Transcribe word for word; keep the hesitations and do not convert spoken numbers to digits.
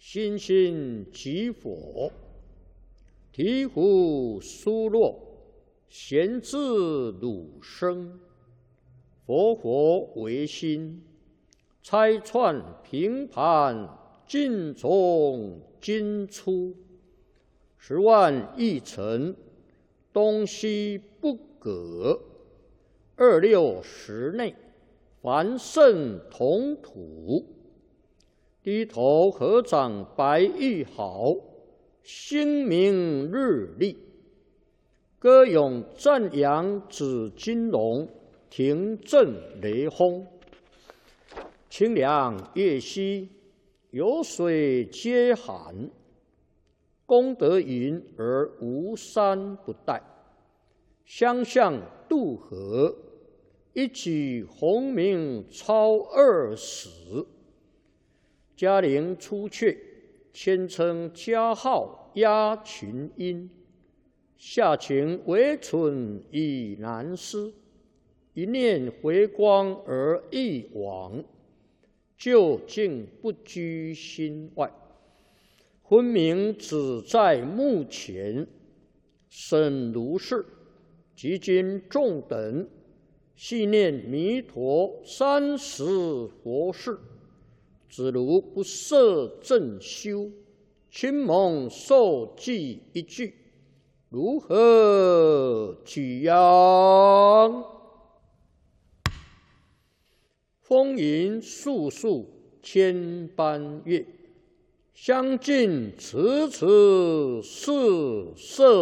心心即佛，醍醐疏落，贤自汝生。佛佛为心，拆串平盘，尽从今出。十万亿尘，东西不隔。二六十内，凡圣同土。低头合掌白玉好，星明日丽。歌咏赞扬紫金龙，庭震雷轰。清凉月兮，有水皆寒。功德云而无山不殆。相向渡河，一举鸿名超二十。嘉陵出阙，千称佳号压群英。下情唯存已难思，一念回光而一往，究竟不居心外。昏明只在目前，审如是，即今众等细念弥陀三十佛事。只如不摄正修，亲蒙受记一句，如何举扬？风云素素千般月，相近迟迟是色。